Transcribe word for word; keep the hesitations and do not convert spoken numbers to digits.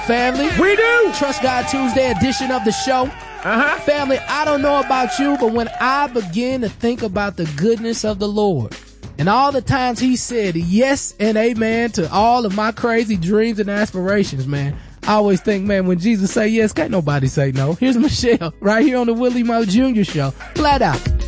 Family. We do. Trust God Tuesday edition of the show. Uh-huh. Family, I don't know about you, but when I begin to think about the goodness of the Lord and all the times he said yes and amen to all of my crazy dreams and aspirations, man, I always think, man, when Jesus say yes, can't nobody say no. Here's Michelle right here on the Willie Moore Junior Show. Flat out.